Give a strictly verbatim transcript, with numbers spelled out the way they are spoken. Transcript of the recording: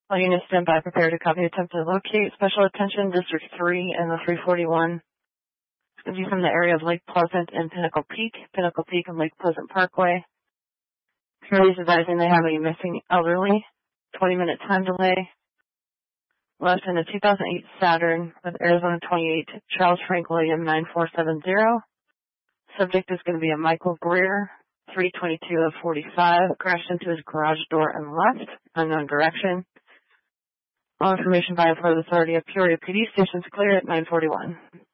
All units stand by, prepared to copy, attempt to locate. Special attention, District three and the three forty-one. It's going to be from the area of Lake Pleasant and Pinnacle Peak, Pinnacle Peak and Lake Pleasant Parkway. Committee's advising they have a missing elderly, twenty minute time delay. Left in a two thousand eight Saturn with Arizona twenty-eight, Charles Frank William nine four seven zero. Subject is going to be a Michael Greer, three twenty-two of forty-five, crashed into his garage door and left, unknown direction. All information via Florida Authority of Peoria P D stations clear at nine forty-one.